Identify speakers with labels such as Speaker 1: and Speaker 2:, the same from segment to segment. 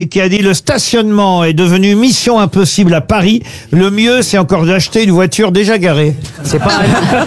Speaker 1: qui a dit: le stationnement est devenu mission impossible à Paris. Le mieux, c'est encore d'acheter une voiture déjà garée.
Speaker 2: C'est pas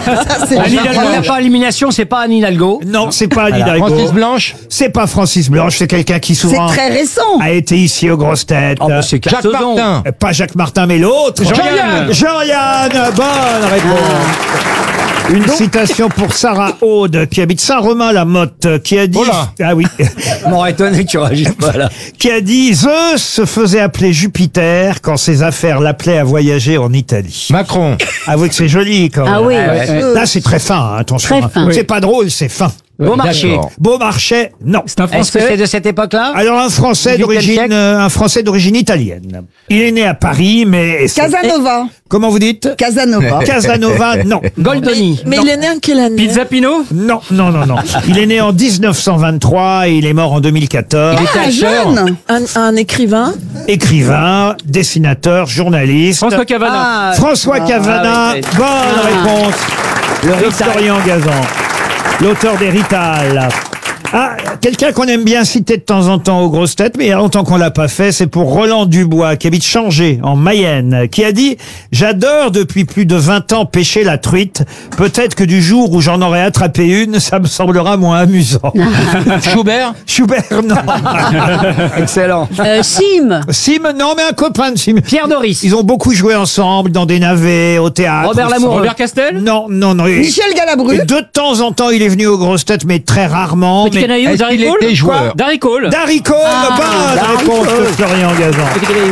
Speaker 2: par élimination, c'est pas Anne Hidalgo.
Speaker 1: Non, c'est pas Anne Hidalgo.
Speaker 3: Francis Blanche.
Speaker 1: C'est pas Francis Blanche, c'est quelqu'un qui souvent
Speaker 4: C'est très récent.
Speaker 1: a été ici aux grosses têtes.
Speaker 2: Oh, bah, c'est
Speaker 3: Jacques
Speaker 2: Cartezon.
Speaker 3: Martin.
Speaker 1: Pas Jacques Martin, mais l'autre.
Speaker 3: Jean-Yann.
Speaker 1: Jean-Yann, bonne réponse. Une citation pour Sarah Aude, qui habite Saint-Romain-la-Motte, qui a dit...
Speaker 3: Oh là.
Speaker 1: Ah oui.
Speaker 2: M'aurait étonné que tu réagisses pas là.
Speaker 1: Qui a dit: Zeus se faisait appeler Jupiter quand ses affaires l'appelaient à voyager en Italie.
Speaker 3: Macron.
Speaker 1: Avouez que c'est joli quand même.
Speaker 5: Ah oui.
Speaker 1: Là, c'est très fin, hein, attention.
Speaker 5: Très fin.
Speaker 1: C'est pas drôle, c'est fin.
Speaker 2: Beaumarchais.
Speaker 3: D'accord.
Speaker 1: Beaumarchais, non.
Speaker 2: Est-ce que c'est de cette époque-là?
Speaker 1: Alors un Français
Speaker 2: 18e siècle
Speaker 1: d'origine italienne. Il est né à Paris, mais
Speaker 4: Casanova.
Speaker 1: comment vous dites?
Speaker 4: Casanova.
Speaker 1: Casanova, non.
Speaker 2: Goldoni.
Speaker 6: Mais il est né en quelle année?
Speaker 2: Pizzapino.
Speaker 1: Non. Il est né en 1923 et il est mort en 2014.
Speaker 4: Ah, jeune.
Speaker 6: Un écrivain?
Speaker 1: Écrivain, dessinateur, journaliste.
Speaker 2: François Cavana.
Speaker 1: François Cavana,
Speaker 2: oui.
Speaker 1: bonne réponse de Florian Gazan, l'auteur des Rital. Ah, quelqu'un qu'on aime bien citer de temps en temps aux grosses têtes, mais il y a longtemps qu'on l'a pas fait, c'est pour Roland Dubois, qui habite Changé, en Mayenne, qui a dit: j'adore depuis plus de 20 ans pêcher la truite. Peut-être que du jour où j'en aurai attrapé une, ça me semblera moins amusant.
Speaker 3: Schubert.
Speaker 1: Schubert, non.
Speaker 2: Excellent.
Speaker 5: Sim.
Speaker 1: Sim, non, mais un copain de Sim.
Speaker 2: Pierre Doris.
Speaker 1: Ils ont beaucoup joué ensemble dans des navets, au théâtre.
Speaker 2: Robert
Speaker 1: aussi.
Speaker 2: Lamoureux. Robert Castel.
Speaker 1: Non.
Speaker 4: Michel Galabru.
Speaker 1: Et de temps en temps, il est venu aux grosses têtes, mais très rarement. Mais...
Speaker 3: Est-ce qu'il était joueur?
Speaker 2: Darry Cole.
Speaker 1: Darry Cole, bonne réponse de Florian Gazan.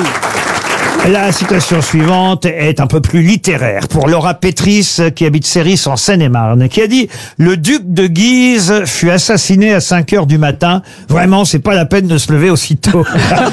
Speaker 1: La citation suivante est un peu plus littéraire pour Laura Pétris, qui habite Céris en Seine-et-Marne, qui a dit: le duc de Guise fut assassiné à 5 heures du matin. Vraiment, c'est pas la peine de se lever aussitôt.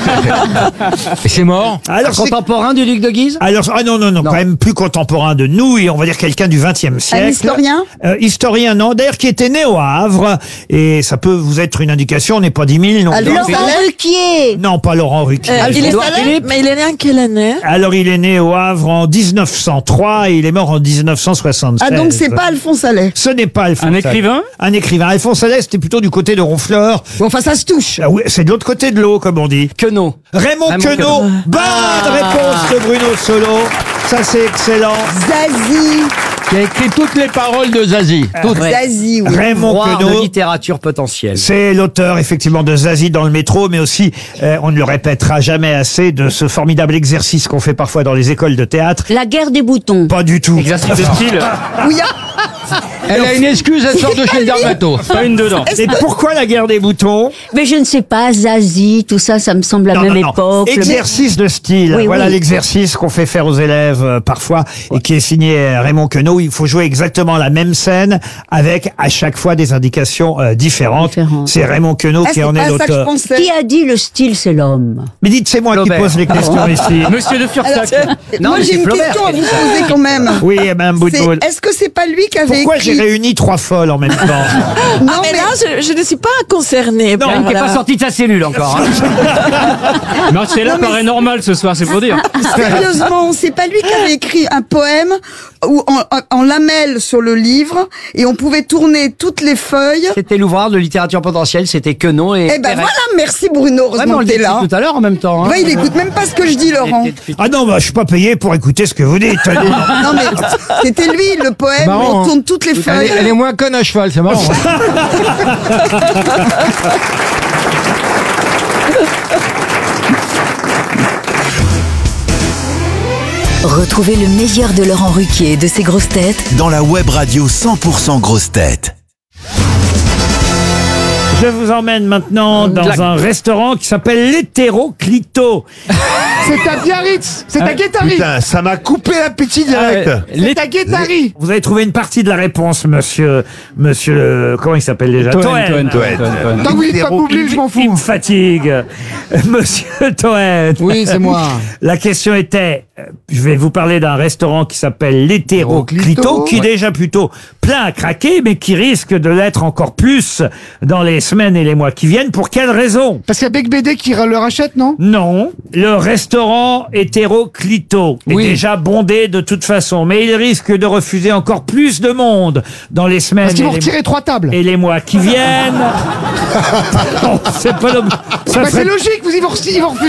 Speaker 3: Et c'est mort.
Speaker 1: Alors, c'est-
Speaker 2: Contemporain du duc de Guise.
Speaker 1: alors, non, quand même plus contemporain de nous, et on va dire quelqu'un du XXe siècle.
Speaker 4: Un historien.
Speaker 1: Historien, non, d'ailleurs, qui était né au Havre, et ça peut vous être une indication, on n'est pas 10 000, non.
Speaker 4: Alphonse
Speaker 5: Laurent
Speaker 4: Allais.
Speaker 5: Ruquier.
Speaker 1: Non, pas Laurent Ruquier.
Speaker 6: Il est
Speaker 2: Édouard Philippe.
Speaker 6: mais il est né en quelle année?
Speaker 1: Alors, il est né au Havre en 1903 et il est mort en 1976.
Speaker 4: Ah, donc c'est pas Alphonse Allais.
Speaker 1: Ce n'est pas Alphonse
Speaker 2: Un
Speaker 1: Allais.
Speaker 2: écrivain.
Speaker 1: Un écrivain. Alphonse Allais, c'était plutôt du côté de Ronfleur.
Speaker 4: Bon, enfin, ça se touche.
Speaker 1: Ah oui, c'est de l'autre côté de l'eau, comme on dit.
Speaker 2: Queneau.
Speaker 1: Raymond
Speaker 2: Raymond
Speaker 1: Queneau. Bonne réponse de Bruno Solo. Ça, c'est excellent.
Speaker 4: Zazie.
Speaker 3: Qui a écrit toutes les paroles de Zazie. Toutes.
Speaker 4: Zazie, oui.
Speaker 1: Raymond
Speaker 2: Roi de
Speaker 1: Queneau.
Speaker 2: littérature potentielle.
Speaker 1: C'est l'auteur, effectivement, de Zazie dans le métro, mais aussi, on ne le répétera jamais assez, de ce formidable exercice qu'on fait parfois dans les écoles de théâtre.
Speaker 5: La guerre des boutons.
Speaker 1: Pas du tout.
Speaker 2: Exercice de style.
Speaker 4: Oui, ah,
Speaker 3: Elle a une excuse, elle sort de chez le dermato.
Speaker 2: Pas une dedans.
Speaker 1: Et pourquoi la guerre des boutons?
Speaker 5: Mais je ne sais pas, Zazie, tout ça, ça me semble la même époque.
Speaker 1: Exercice de style.
Speaker 5: Oui,
Speaker 1: Voilà
Speaker 5: oui.
Speaker 1: l'exercice qu'on fait faire aux élèves parfois et qui est signé Raymond Queneau. Il faut jouer exactement la même scène avec à chaque fois des indications différentes.
Speaker 5: Différentes.
Speaker 1: C'est Raymond Queneau
Speaker 4: ah,
Speaker 1: qui
Speaker 4: c'est
Speaker 1: en est
Speaker 4: pas ça que je
Speaker 1: l'auteur.
Speaker 4: pensais.
Speaker 5: Qui a dit le style, c'est l'homme?
Speaker 1: Mais dites, c'est moi
Speaker 2: Flaubert.
Speaker 1: qui pose les questions ici.
Speaker 2: Monsieur de Fursac. Non,
Speaker 4: Moi,
Speaker 2: mais
Speaker 4: j'ai
Speaker 2: c'est
Speaker 4: une
Speaker 2: Flaubert.
Speaker 4: question à vous poser quand même.
Speaker 1: Oui, Mme Boutboul.
Speaker 4: Est-ce que c'est pas lui qui avait
Speaker 1: Pourquoi
Speaker 4: écrit...
Speaker 1: j'ai réuni trois folles en même temps?
Speaker 4: Non,
Speaker 6: Ah, mais là, je ne suis pas concernée.
Speaker 1: Non,
Speaker 2: Qui n'est
Speaker 6: Voilà.
Speaker 2: pas sorti de sa cellule encore. Marcella
Speaker 4: Non, mais-
Speaker 2: paraît normal ce soir, c'est pour dire.
Speaker 4: Sérieusement, c'est pas lui qui avait écrit un poème où en lamelles sur le livre et on pouvait tourner toutes les feuilles.
Speaker 2: C'était l'ouvrage de littérature potentielle, c'était Queneau et.
Speaker 4: Eh ben
Speaker 2: Perret.
Speaker 4: voilà, merci Bruno,
Speaker 2: Ouais, mais
Speaker 4: heureusement
Speaker 2: on
Speaker 4: que
Speaker 2: le
Speaker 4: t'es
Speaker 2: dit
Speaker 4: là.
Speaker 2: tout à l'heure en même temps. Hein.
Speaker 4: Ouais, il écoute même pas ce que je dis, Laurent.
Speaker 1: Ah non, je suis pas payé pour écouter ce que vous dites.
Speaker 4: Non mais c'était lui le poème où
Speaker 3: Marrant,
Speaker 4: on
Speaker 3: hein.
Speaker 4: tourne toutes les feuilles.
Speaker 3: Elle est moins conne à cheval, c'est marrant.
Speaker 7: Retrouvez le meilleur de Laurent Ruquier et de ses grosses têtes
Speaker 8: dans la web radio 100% grosses têtes.
Speaker 1: Je vous emmène maintenant dans un restaurant qui s'appelle l'Hétéroclito.
Speaker 9: C'est à Biarritz, c'est à Guétari.
Speaker 8: Putain, ça m'a coupé l'appétit direct.
Speaker 9: C'est à Guétari.
Speaker 1: Vous avez trouvé une partie de la réponse, monsieur, comment il s'appelle déjà? Toen.
Speaker 9: Tant que vous dites pas Boublil, je m'en
Speaker 1: Il me
Speaker 9: fous.
Speaker 1: fatigue. Monsieur Toen.
Speaker 9: Oui, c'est moi.
Speaker 1: La question était, je vais vous parler d'un restaurant qui s'appelle l'Hétéroclito,
Speaker 9: Hétéroclito,
Speaker 1: qui est déjà plutôt plein à craquer, mais qui risque de l'être encore plus dans les semaines et les mois qui viennent. Pour quelle raison?
Speaker 9: Parce qu'il y a Bec BD qui le rachète, non?
Speaker 1: Non, le restaurant Hétéroclito est
Speaker 9: Oui.
Speaker 1: déjà bondé de toute façon, mais il risque de refuser encore plus de monde dans les semaines
Speaker 9: Parce qu'ils vont retirer 3 tables.
Speaker 1: et les mois qui viennent. Non, c'est pas ça
Speaker 9: Bah,
Speaker 1: serait
Speaker 9: c'est logique, ils vont refuser